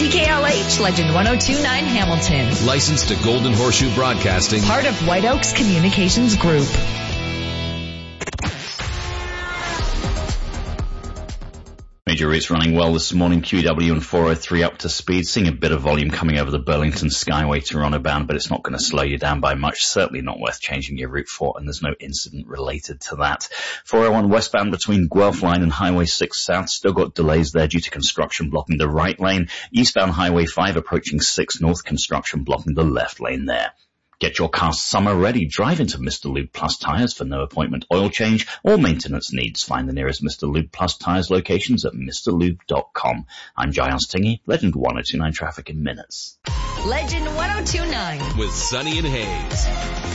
KLH, Legend 1029 Hamilton. Licensed to Golden Horseshoe Broadcasting. Part of White Oaks Communications Group. Major routes running well this morning. QEW and 403 up to speed. Seeing a bit of volume coming over the Burlington Skyway Toronto bound, but it's not going to slow you down by much. Certainly not worth changing your route for, and there's no incident related to that. 401 westbound between Guelph Line and Highway 6 South. Still got delays there due to construction blocking the right lane. Eastbound Highway 5 approaching 6 North. Construction blocking the left lane there. Get your car summer ready. Drive into Mr. Lube Plus Tires for no appointment oil change or maintenance needs. Find the nearest Mr. Lube Plus Tires locations at mrlube.com. I'm Giles Tingy, Legend 1029 traffic in minutes. Legend 1029. With Sunny and Hayes.